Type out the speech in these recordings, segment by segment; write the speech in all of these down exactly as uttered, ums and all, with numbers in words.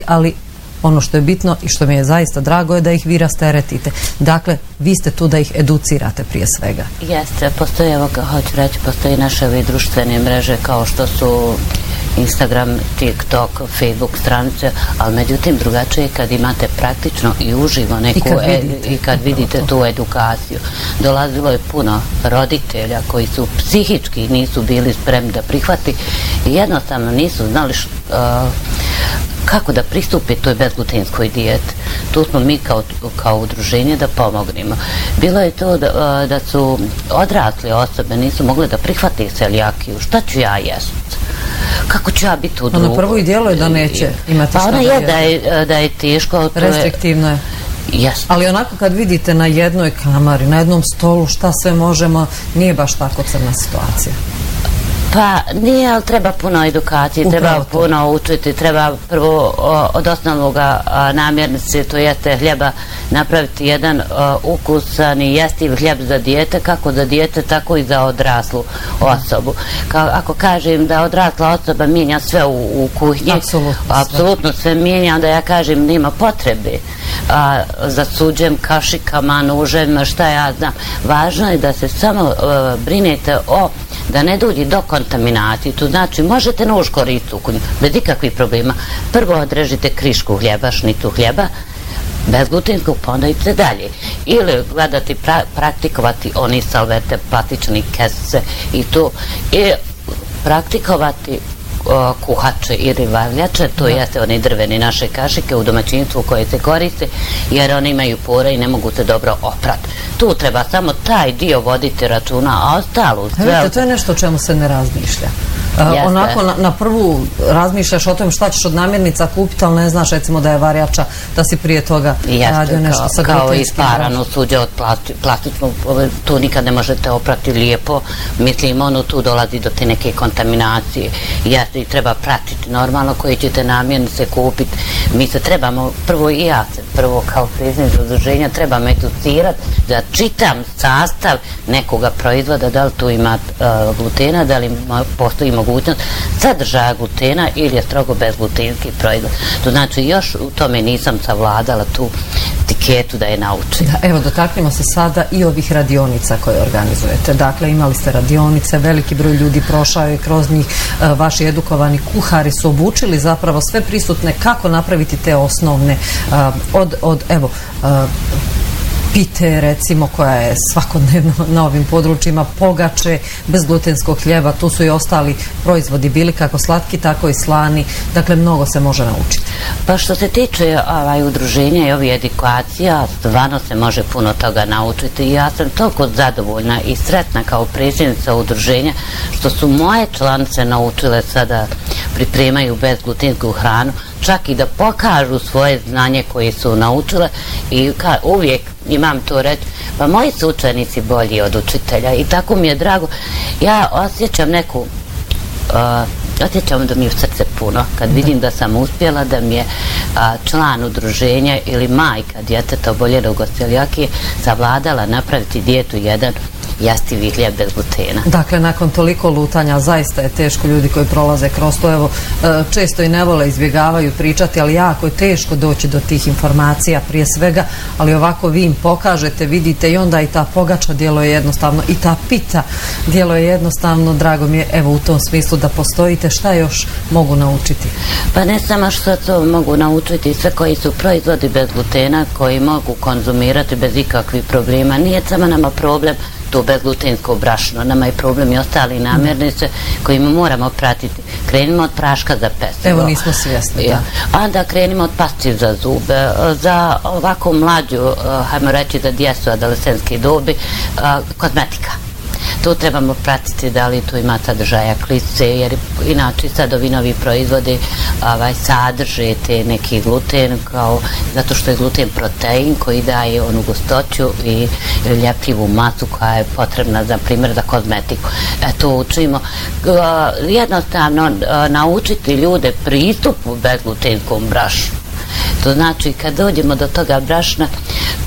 ali ono što je bitno i što mi je zaista drago je da ih vi rasteretite. Dakle, vi ste tu da ih educirate prije svega. Jeste, postoje, evo ga hoću reći, postoje naše ove društvene mreže kao što su Instagram, TikTok, Facebook stranice, ali međutim drugačije kad imate praktično i uživo neku i kad vidite, e, i kad vidite tu edukaciju. Dolazilo je puno roditelja koji su psihički nisu bili spremni da prihvati i jednostavno nisu znali š, uh, kako da pristupi toj bezglutenskoj dijeti. Tu smo mi kao, kao udruženje da pomognemo. Bilo je to da, da su odrasle osobe nisu mogle da prihvate celjakiju. Šta ću ja jest? Kako ću ja biti u drugu? Ono prvo i djelo je da neće imati pa šta da je da je, da je teško. Restriktivno je. Yes. Ali onako kad vidite na jednoj kamari, na jednom stolu šta sve možemo, nije baš tako crna situacija. Pa nije, ali treba puno edukacije, Upravo treba to. puno učiti, treba prvo o, od osnovnog namirnice, to jeste hljeba, napraviti jedan o, ukusan i jestiv hljeb za dijete, kako za dijete, tako i za odraslu osobu. Ka, ako kažem da odrasla osoba mijenja sve u, u kuhinji, apsolutno, apsolutno sve mijenja, onda ja kažem nema potrebe a, za suđem, kašikama, noževima, šta ja znam. Važno je da se samo a, brinete o da ne dođe do kontaminacije. To znači možete nož koristiti u kuhinju bez ikakvih problema. Prvo odrežite krišku hljeba, šnitu hljeba bez glutenskog, pa onda idete dalje. Ili gledati, pra, praktikovati oni salvete, plastične kesice i to. I praktikovati o, kuhače ili varljače, to da. Jeste oni drveni naše kašike u domaćinstvu koje se koriste, jer oni imaju pore i ne mogu se dobro oprati. Tu treba samo taj dio voditi računa, a ostalo... Sve... Vidite, to je nešto o čemu se ne razmišlja. Uh, onako na, na prvu razmišljaš o tom šta ćeš od namirnica kupiti, ali ne znaš recimo da je varjača, da si prije toga radio nešto sa glutenskim. Kao isparano suđe od plasti, plastičnog, tu nikad ne možete oprati lijepo, mislim ono tu dolazi do te neke kontaminacije. Jeste i treba pratiti normalno koji ćete namirnice kupiti. Mi se trebamo, prvo i ja se, prvo kao predsjednik udruženja trebamo educirati da čitam sastav nekoga proizvoda, da li tu ima uh, glutena, da li postoji mogućnost sadržaja glutena ili je strogo bezglutenski proizvod. To znači još u tome nisam savladala tu etiketu da je naučim. Da, evo, dotaknimo se sada i ovih radionica koje organizujete. Dakle, imali ste radionice, veliki broj ljudi prošao je kroz njih, uh, vaši edukovani kuhari su obučili zapravo sve prisutne kako napraviti te osnovne uh, od, od, evo, uh, pite recimo koja je svakodnevno na ovim područjima, pogače, bezglutenskog hljeba, tu su i ostali proizvodi bili kako slatki, tako i slani, dakle mnogo se može naučiti. Pa što se tiče ovaj, udruženja i ovih edukacija, stvarno se može puno toga naučiti i ja sam toliko zadovoljna i sretna kao predsjednica udruženja što su moje članice naučile sada pripremaju bezglutensku hranu, čak i da pokažu svoje znanje koje su naučile i ka, uvijek imam to reći, pa moji su učenici bolji od učitelja i tako mi je drago. Ja osjećam neku, uh, osjećam da mi je u srce puno kad vidim da sam uspjela da mi je uh, član udruženja ili majka djeteta oboljelog od celijakije savladala napraviti dijetu jedan jastivi hljeb bez glutena. Dakle, nakon toliko lutanja, zaista je teško ljudi koji prolaze kroz to, evo, često i ne vole, izbjegavaju pričati, ali jako je teško doći do tih informacija prije svega, ali ovako vi im pokažete, vidite i onda i ta pogača djeluje jednostavno, i ta pita djeluje jednostavno, drago mi je, evo, u tom smislu da postojite, šta još mogu naučiti? Pa ne samo što to mogu naučiti, sve koji su proizvodi bez glutena, koji mogu konzumirati bez ikakvih problema, nije samo nama problem to bezglutensko brašno. Nama je problem i ostali namirnice koje moramo pratiti. Krenimo od praška za pecivo. Evo, nismo svjesni, da. Onda krenimo od pasti za zube. Za ovako mlađu, hajmo reći za djecu adolescentske dobi, kozmetika. Tu trebamo pratiti da li tu ima sadržaja klice, jer inače sad ovi novi proizvodi ovaj, sadrže te neki gluten, kao, zato što je gluten protein koji daje onu gustoću i ljepljivu masu koja je potrebna za primjer za kozmetiku. E, to učimo. Jednostavno naučiti ljude pristupu bezglutenskom brašnu. To znači kad dođemo do toga brašna,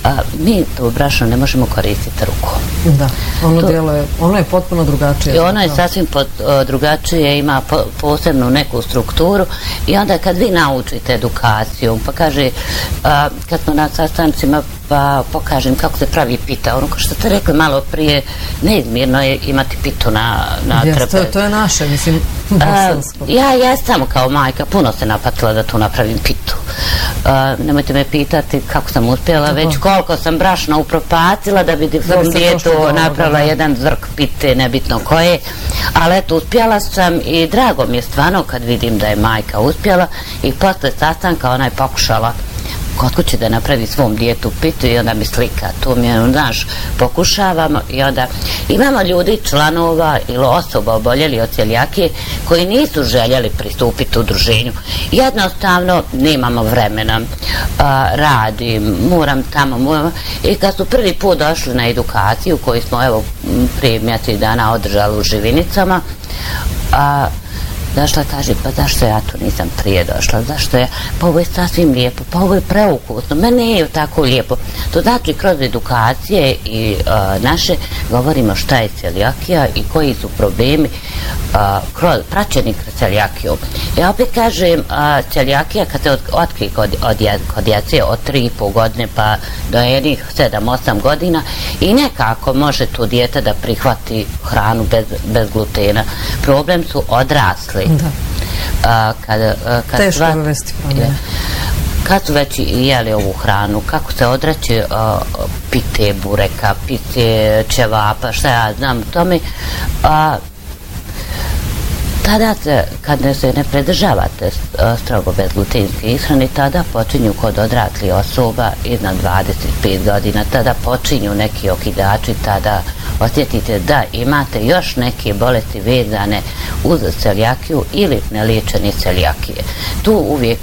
mi to brašno ne možemo koristiti rukom. Da, ono djeluje, ono je potpuno drugačije. Ono je sasvim drugačije, ima posebnu neku strukturu i onda kad vi naučite edukaciju, pa kaže, kad smo na sastancima pa pokažem kako se pravi pita, ono što ste rekli malo prije, neizmjerno je imati pitu na trpezi. To je naše, mislim, bosansko. Ja jesam kao majka, puno se napatila da tu napravim pitu. Nemojte me pitati kako sam uspjela, već koliko sam brašna upropatila da bi svom djetu napravila jedan zrk pite, nebitno koje, ali eto, uspjela sam i drago mi je stvarno kad vidim da je majka uspjela i posle sastanka ona je pokušala kod kuće da napravi svom djetu pitu i onda mi slika, tu mi je, znaš, pokušavamo i onda imamo ljudi, članova ili osoba oboljeli od celijakije koji nisu željeli pristupiti udruženju. Jednostavno nemamo vremena, radim, moram tamo, moram, i kad su prvi put došli na edukaciju koju smo evo prije mjesec dana održali u Živinicama, a došla kaže, pa zašto ja tu nisam prije došla, zašto ja, pa ovo je sasvim lijepo, pa ovo je preukusno, meni je tako lijepo. To znači kroz edukacije i naše govorimo šta je celijakija i koji su problemi kroz praćeni celijakijom. Ja opet kažem, celijakija kad se otkrije kod djece od tri i pol godine pa do jednih sedam osam godina i nekako može tu dijete da prihvati hranu bez glutena. Problem su odrasli. Teško je uvesti promjene. Kad su već jeli ovu hranu, kako se odreći pite bureka, pite ćevapa, šta ja znam tome, tada se, kad se ne pridržavate strogo bezglutenske ishrane, tada počinju kod odraslih osoba iznad dvadeset pet godina, tada počinju neki okidači, tada osjetite da imate još neke bolesti vezane uz celijakiju ili neliječene celijakije. Tu uvijek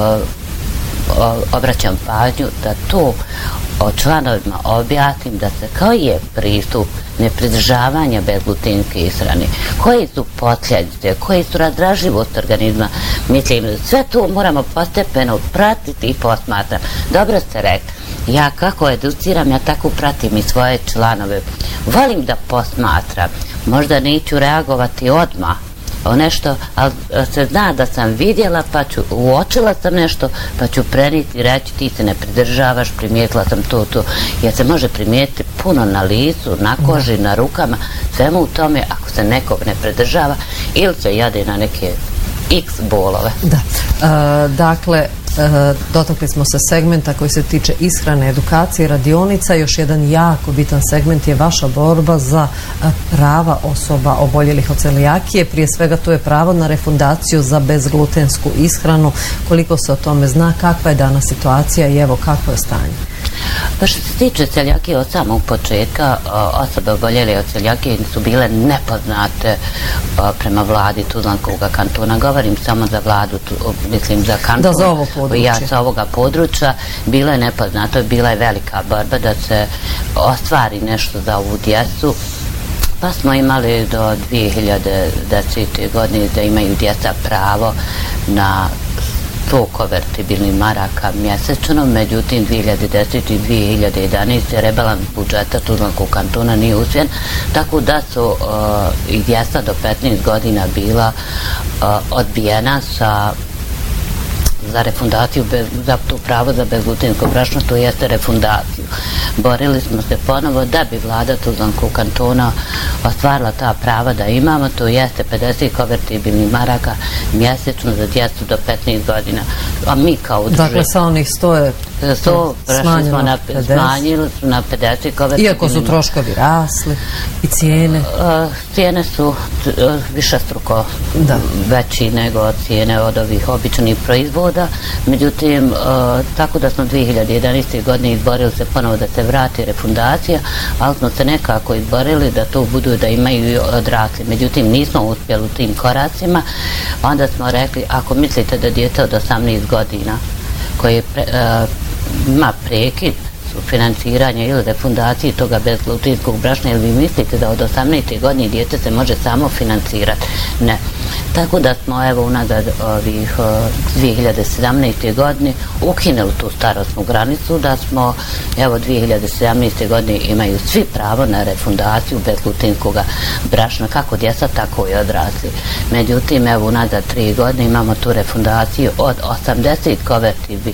obraćam pažnju da to o članovima objasnim da se koji je pristup nepridržavanja bezglutenske ishrane, koji su posljedice, koji su razdražljivost organizma. Mislim, sve to moramo postepeno pratiti i posmatram. Dobro ste rekli, ja kako educiram, ja tako pratim i svoje članove. Volim da posmatram, možda neću reagovati odmah o nešto, ali se zna da sam vidjela, pa ću, uočila sam nešto, pa ću preniti i reći ti se ne pridržavaš, primijetila sam to, to, jer se može primijetiti puno na licu, na koži, na rukama, svemu u tome ako se nekog ne pridržava ili se jade na neke x bolove. Da, dakle, dotakli smo se segmenta koji se tiče ishrane, edukacije, radionica. Još jedan jako bitan segment je vaša borba za prava osoba oboljelih od celijakije. Prije svega to je pravo na refundaciju za bezglutensku ishranu. Koliko se o tome zna, kakva je danas situacija i evo kakvo je stanje? Pa što se tiče celijakije od samog početka, osobe oboljele od celijakije su bile nepoznate prema vladi Tuzlanskog kantona. Govorim samo za vladu, mislim za kanton. Da, za ovo područje. Ja sa ovoga područja bila je nepoznata, bila je velika borba da se ostvari nešto za ovu djecu. Pa smo imali do dvije hiljade desete. godine da imaju djeca pravo na sto konvertibilnih maraka mjesečno, međutim dvije hiljade desete. i dvije hiljade jedanaeste. rebalans budžeta Tuzlanskog kantona nije usvojen, tako da su i djeca do petnaest godina bila odbijena sa za refundaciju, za to pravo za bezglutensko brašno, to jeste refundaciju. Borili smo se ponovo da bi vlada Tuzlanskog kantona ostvarila ta prava da imamo, to jeste pedeset konvertibilnih maraka mjesečno za djecu do petnaest godina. A mi kao udruženje... Dakle, sa onih sto je smanjili su na pedeset konvertibilnih. Iako su troškovi rasli i cijene? Cijene su višestruko veći nego cijene od ovih običnih proizvoda. Međutim, tako da smo dvije hiljade jedanaeste. godine izborili se ponovo da se vrati refundacija, ali smo se nekako izborili da to budu da imaju i odrasli. Međutim, nismo uspjeli u tim koracima. Onda smo rekli, ako mislite da dijete od osamnaest godina koje ima prekid financiranja ili refundacije toga bezglutenskog brašna, ili vi mislite da od osamnaeste. godine dijete se može samo financirati? Ne. Tako da smo evo unazad ovih dvije hiljade sedamnaeste. godine ukinuli tu starosnu granicu, da smo evo dvije hiljade sedamnaeste. godine imaju svi pravo na refundaciju bezglutenskog brašna, kako djeca, tako i odrasli. Međutim, evo unazad tri godine imamo tu refundaciju od osamdeset konvertibilnih